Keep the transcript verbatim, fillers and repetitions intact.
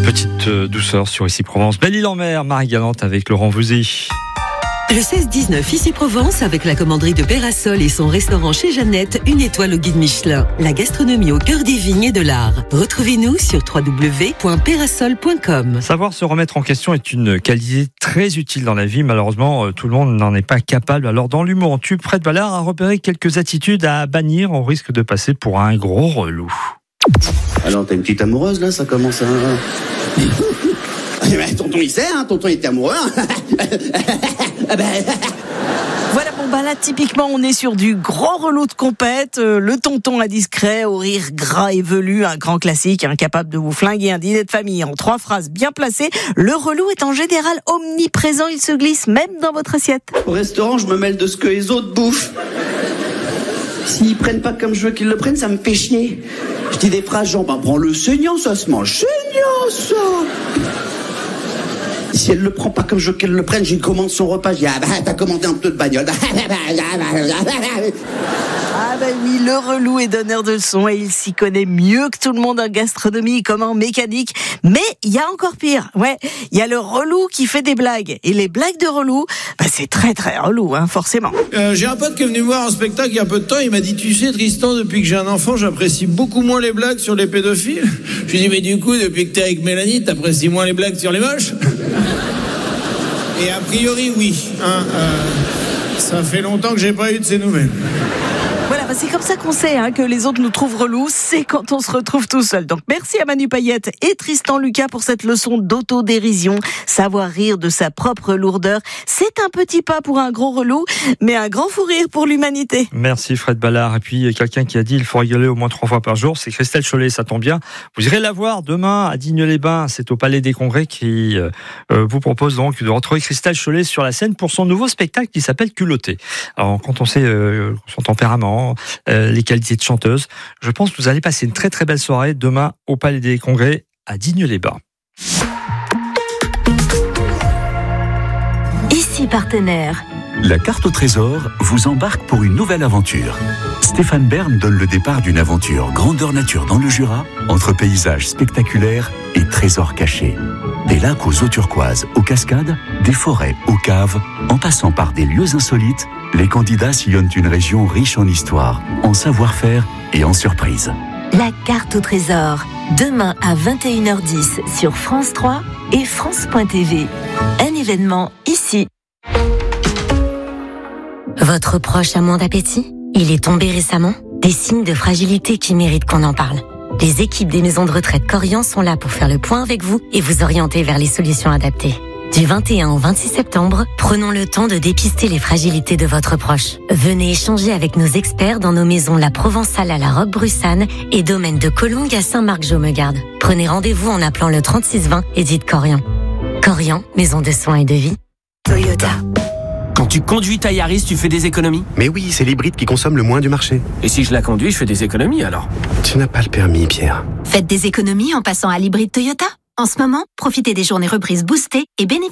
Petite douceur sur Ici Provence. Belle-Île-en-Mer, Marie-Galante avec Laurent Vouzy. Le seize dix-neuf Ici Provence avec la commanderie de Pérasol et son restaurant chez Jeannette, une étoile au guide Michelin. La gastronomie au cœur des vignes et de l'art. Retrouvez-nous sur w w w point pérasol point com. Savoir se remettre en question est une qualité très utile dans la vie. Malheureusement, tout le monde n'en est pas capable. Alors dans l'humour en tube, Fred Ballard a repéré quelques attitudes à bannir. On risque de passer pour un gros relou. Alors t'as une petite amoureuse là, ça commence à... Tonton il sait, hein, tonton il était amoureux. Voilà, bon bah là typiquement on est sur du gros relou de compète, euh, le tonton indiscret au rire gras et velu, un grand classique, incapable de vous flinguer un dîner de famille en trois phrases bien placées. Le relou est en général omniprésent, il se glisse même dans votre assiette. Au restaurant je me mêle de ce que les autres bouffent. S'ils prennent pas comme je veux qu'ils le prennent, ça me fait chier. Je dis des phrases genre, bah prends le saignant, ça se mange saignant ça. Si elle le prend pas comme je veux qu'elle le prenne, j'ai commandé son repas, je dis ah bah t'as commandé un peu de bagnole. Ah ben oui, le relou est donneur de leçons et il s'y connaît mieux que tout le monde en gastronomie comme en mécanique. Mais il y a encore pire, ouais, il y a le relou qui fait des blagues. Et les blagues de relou, bah c'est très très relou, hein, forcément. Euh, j'ai un pote qui est venu me voir en spectacle il y a peu de temps, il m'a dit tu sais Tristan, depuis que j'ai un enfant, j'apprécie beaucoup moins les blagues sur les pédophiles. Je lui ai dit mais du coup, depuis que t'es avec Mélanie, t'apprécies moins les blagues sur les moches? Et a priori oui, hein, euh, ça fait longtemps que j'ai pas eu de ces nouvelles. Voilà, bah c'est comme ça qu'on sait hein, que les autres nous trouvent relous, c'est quand on se retrouve tout seul. Donc merci à Manu Payette et Tristan Lucas pour cette leçon d'autodérision. Savoir rire de sa propre lourdeur, c'est un petit pas pour un gros relou, mais un grand fou rire pour l'humanité. Merci Fred Ballard. Et puis quelqu'un qui a dit il faut rigoler au moins trois fois par jour, c'est Christelle Chollet, ça tombe bien. Vous irez la voir demain à Digne-les-Bains, c'est au Palais des Congrès qui euh, vous propose donc de retrouver Christelle Chollet sur la scène pour son nouveau spectacle qui s'appelle Culotté. Alors quand on sait euh, son tempérament, Euh, les qualités de chanteuse. Je pense que vous allez passer une très très belle soirée demain au Palais des Congrès à Digne-les-Bains. Ici partenaire. La carte au trésor vous embarque pour une nouvelle aventure. Stéphane Bern donne le départ d'une aventure grandeur nature dans le Jura, entre paysages spectaculaires et trésors cachés. Des lacs aux eaux turquoises, aux cascades, des forêts aux caves, en passant par des lieux insolites, les candidats sillonnent une région riche en histoire, en savoir-faire et en surprises. La carte au trésor, demain à vingt et une heures dix sur France trois et France point T V. Un événement ici. Votre proche a moins d'appétit? Il est tombé récemment? Des signes de fragilité qui méritent qu'on en parle. Les équipes des maisons de retraite Corian sont là pour faire le point avec vous et vous orienter vers les solutions adaptées. Du vingt et un au vingt-six septembre, prenons le temps de dépister les fragilités de votre proche. Venez échanger avec nos experts dans nos maisons La Provençale à la Roque-Brussanne et Domaine de Collongue à Saint-Marc-Jaumegarde. Prenez rendez-vous en appelant le trente-six vingt et dites Corian. Corian, maison de soins et de vie. Toyota. Quand tu conduis ta Yaris, tu fais des économies? Mais oui, c'est l'hybride qui consomme le moins du marché. Et si je la conduis, je fais des économies alors? Tu n'as pas le permis, Pierre. Faites des économies en passant à l'hybride Toyota. En ce moment, profitez des journées reprises boostées et bénéficiez